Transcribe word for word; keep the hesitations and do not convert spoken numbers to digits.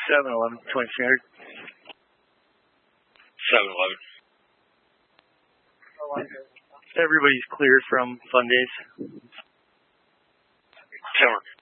seven eleven, twenty-three hundred. seven eleven. Everybody's cleared from fun days. Tower.